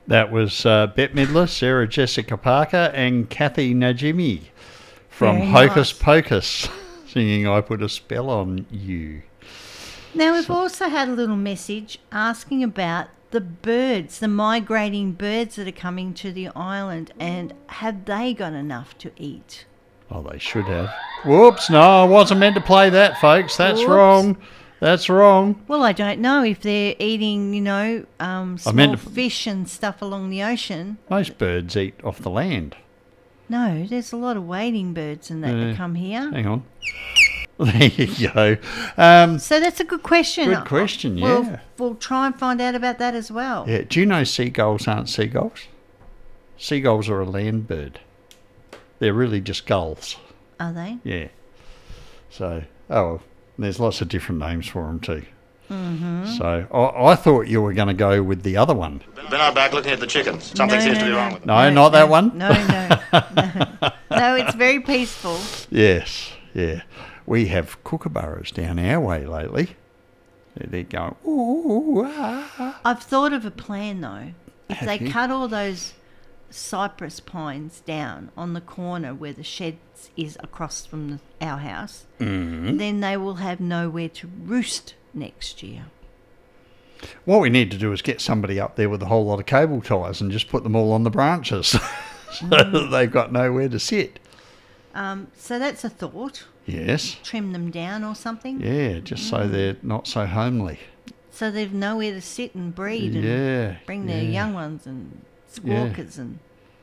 That was Bette Midler, Sarah Jessica Parker, and Kathy Najimy from Very Hocus nice. Pocus singing I Put a Spell on You. Now, we've also had a little message asking about the birds, the migrating birds that are coming to the island, and have they got enough to eat? Oh, they should have. Whoops, no, I wasn't meant to play that, folks. That's Whoops. wrong. That's wrong. Well, I don't know if they're eating, small meant to- fish and stuff along the ocean. Most birds eat off the land. No, there's a lot of wading birds and that come here. Hang on. There you go. So that's a good question. Good question, yeah. We'll try and find out about that as well. Yeah. Do you know seagulls aren't seagulls? Seagulls are a land bird. They're really just gulls. Are they? Yeah. So, there's lots of different names for them too. Mm-hmm. So I thought you were going to go with the other one. Been out back looking at the chickens. Something seems to be wrong with them. No, not that one. No. No, it's very peaceful. Yes, yeah. We have kookaburras down our way lately. They're going, ooh, ah. I've thought of a plan though. If Have they you? cut all those cypress pines down on the corner where the sheds is across from our house, then they will have nowhere to roost next year. What we need to do is get somebody up there with a whole lot of cable ties and just put them all on the branches so that they've got nowhere to sit. So that's a thought. Yes. Trim them down or something. Yeah, just so they're not so homely. So they've nowhere to sit and breed and Yeah. bring their yeah. young ones and squawkers and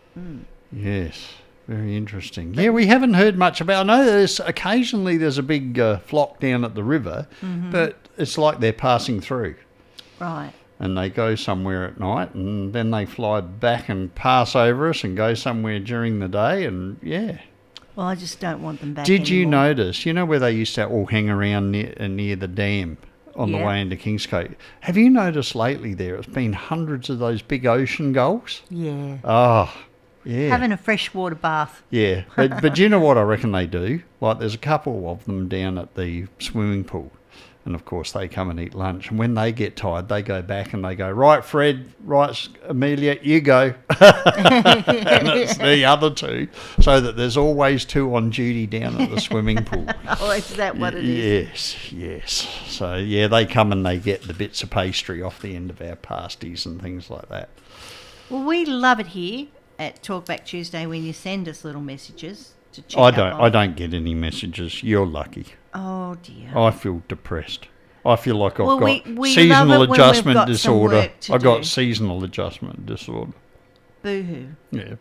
Yes, very interesting. Yeah, we haven't heard much about. I know there's a big flock down at the river, but it's like they're passing through, right. and they go somewhere at night, and then they fly back and pass over us and go somewhere during the day, and yeah. Well, I just don't want them back. Did you anymore. notice? You know where they used to all hang around near the dam on the Yeah. way into Kingscote? Have you noticed lately there's been hundreds of those big ocean gulls? Yeah. Oh, yeah. Having a freshwater bath. Yeah, but do you know what I reckon they do? Like, there's a couple of them down at the swimming pool, and of course they come and eat lunch. And when they get tired, they go back and they go, right, Fred, right, Amelia, you go. And it's the other two, so that there's always two on duty down at the swimming pool. Oh, is that what it is? Yes. So yeah, they come and they get the bits of pastry off the end of our pasties and things like that. Well, we love it here at Talkback Tuesday when you send us little messages to check I up on. I don't get any messages. You're lucky. Oh dear. I feel depressed. I feel like I've Well, got we love seasonal it when we've adjustment got some disorder. work to I got do. seasonal adjustment disorder. Boo-hoo. Yeah.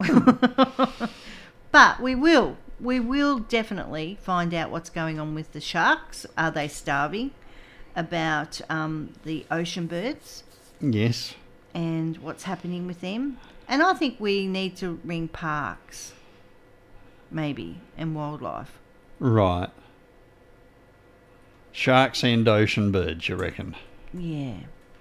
But we will definitely find out what's going on with the sharks. Are they starving? About the ocean birds Yes. and what's happening with them. And I think we need to ring parks, maybe, and wildlife. Right. Sharks and ocean birds, you reckon? Yeah.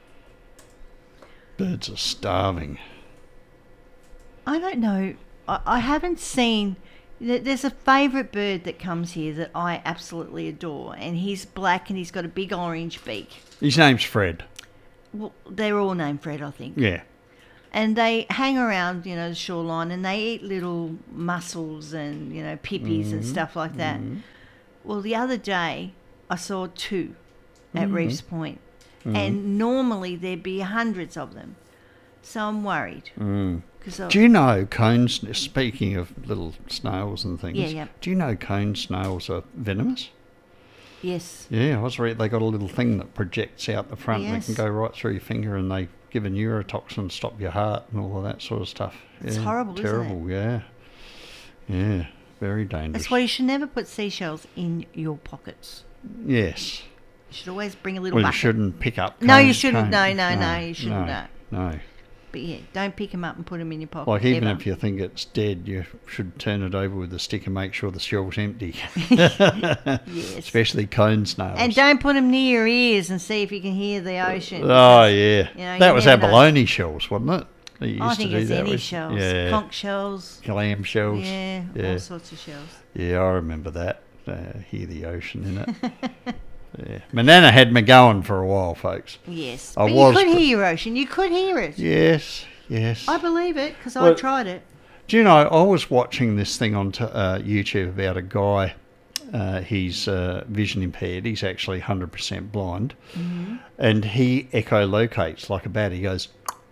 Birds are starving. I don't know. I haven't seen... There's a favourite bird that comes here that I absolutely adore, and he's black and he's got a big orange beak. His name's Fred. Well, they're all named Fred, I think. Yeah. And they hang around, the shoreline, and they eat little mussels and, pippies and stuff like that. Well, the other day, I saw two at Reefs Point, and normally there'd be hundreds of them. So I'm worried. Do you know cones, speaking of little snails and things, Yeah. do you know cone snails are venomous? Yes. Yeah, I was reading they got a little thing that projects out the front and it Yes. can go right through your finger, and they give a neurotoxin, stop your heart and all of that sort of stuff. It's Yeah, horrible, isn't it? terrible, yeah. Yeah, very dangerous. That's why you should never put seashells in your pockets. Yes. You should always bring a little Well, you bucket. shouldn't pick up No, you cones- shouldn't. No, cones. you shouldn't. No. But yeah, don't pick them up and put them in your pocket. Like, even ever. if you think it's dead, you should turn it over with a stick and make sure the shell's empty. Yes. Especially cone snails. And don't put them near your ears and see if you can hear the ocean. Oh, yeah. You That you was never know. abalone shells, wasn't it? They used I to think do it's that any with. shells. Yeah. Conch shells. Clam shells. Yeah, Yeah. all sorts of shells. Yeah, I remember that. Hear the ocean in it. Yeah. Manana had me going for a while, folks. Yes. I But was you could pre- hear your ocean. You could hear it. Yes, Yes. I believe it because I Well- tried it. Do you know, I was watching this thing on YouTube about a guy, he's vision impaired, he's actually 100% blind, and he echolocates like a bat. He goes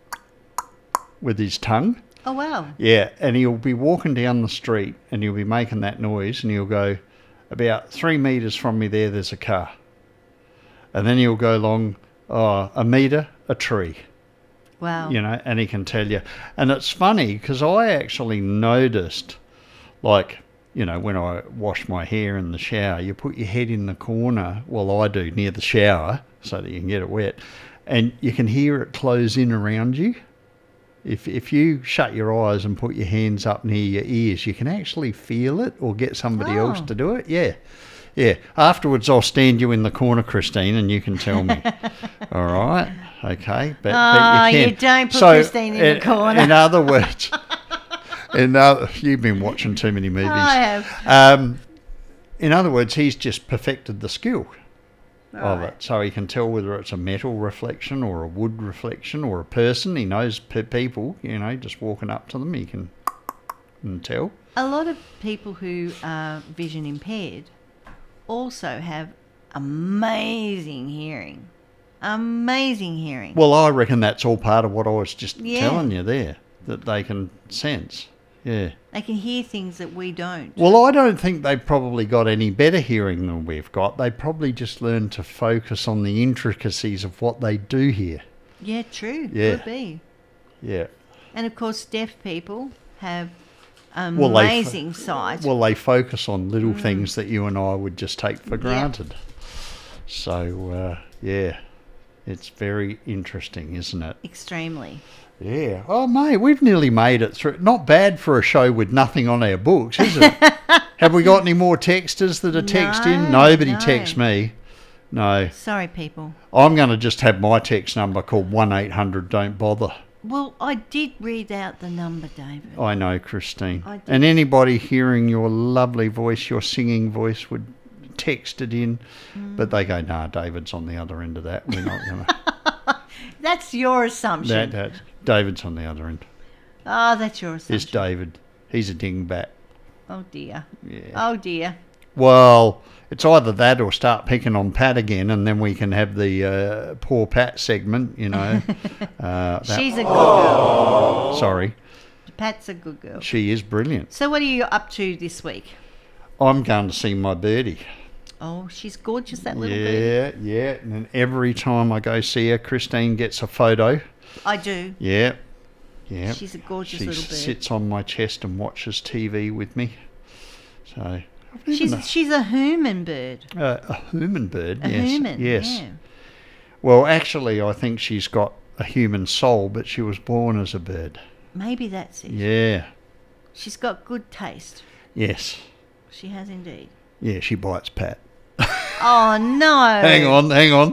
with his tongue. Oh, wow. Yeah, and he'll be walking down the street and he'll be making that noise and he'll go, about 3 metres from me there's a car. And then he'll go along, a metre, a tree. Wow. You know, and he can tell you. And it's funny because I actually noticed, like, you know, when I wash my hair in the shower, you put your head in the corner, well, I do, near the shower so that you can get it wet, and you can hear it close in around you. If you shut your eyes and put your hands up near your ears, you can actually feel it or get somebody else to do it. Yeah. Yeah. Afterwards, I'll stand you in the corner, Christine, and you can tell me. All right? Okay. But you don't put Christine in the corner. In other words, you've been watching too many movies. I have. In other words, he's just perfected the skill of Right. it. So he can tell whether it's a metal reflection or a wood reflection or a person. He knows people, you know, just walking up to them, he can tell. A lot of people who are vision impaired also have amazing hearing. Amazing hearing. Well, I reckon that's all part of what I was just Yeah. telling you there, that they can sense. Yeah. They can hear things that we don't. Well, I don't think they've probably got any better hearing than we've got. They probably just learned to focus on the intricacies of what they do hear. Yeah, true. Yeah. Could be. Yeah. And of course, deaf people have Well, they amazing sight. Well, they focus on little things that you and I would just take for granted. So, yeah, it's very interesting, isn't it? Extremely. Yeah. Oh, mate, we've nearly made it through. Not bad for a show with nothing on our books, is it? Have we got any more texters that are texting? No, Nobody no. texts me. No. Sorry, people. I'm going to just have my text number called 1-800-DON'T-BOTHER. Well, I did read out the number, David. I know, Christine. I did. And anybody hearing your lovely voice, your singing voice, would text it in. But they go, nah, David's on the other end of that. We're not going to. That's your assumption. David's on the other end. Oh, that's your assumption. It's David. He's a dingbat. Oh, dear. Yeah. Oh, dear. Well, it's either that or start picking on Pat again, and then we can have the poor Pat segment, you know. She's a good girl. Sorry. Pat's a good girl. She is brilliant. So what are you up to this week? I'm going to see my birdie. Oh, she's gorgeous, that little bird. Yeah. And then every time I go see her, Christine gets a photo. I do. Yeah. She's a gorgeous She little bird. sits on my chest and watches TV with me. So She's a human bird. a human bird. A Yes. human. Yes. Yeah. Well, actually, I think she's got a human soul, but she was born as a bird. Maybe that's it. Yeah. She's got good taste. Yes. She has indeed. Yeah, she bites Pat. Oh, no. Hang on.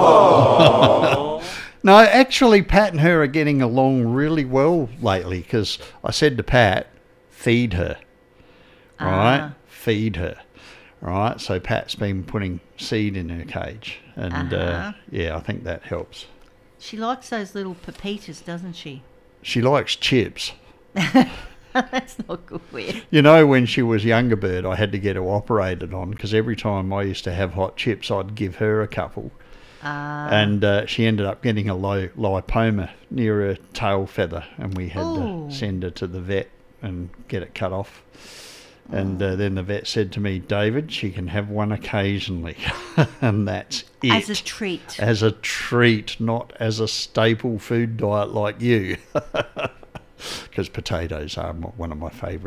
No, actually, Pat and her are getting along really well lately because I said to Pat, feed her. Right? Feed her. Right? So Pat's been putting seed in her cage. And, yeah, I think that helps. She likes those little pepitas, doesn't she? She likes chips. That's not good for you. You know, when she was younger bird, I had to get her operated on because every time I used to have hot chips, I'd give her a couple. And she ended up getting a low lipoma near her tail feather, and we had to send her to the vet and get it cut off. And then the vet said to me, David, she can have one occasionally, and that's it. As a treat. As a treat, not as a staple food diet like you. Because potatoes are one of my favourite